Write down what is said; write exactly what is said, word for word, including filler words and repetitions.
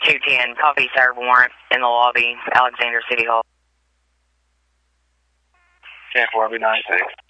two ten, copy, serve warrant in the lobby, Alexander City Hall. ten four, be ninety-six.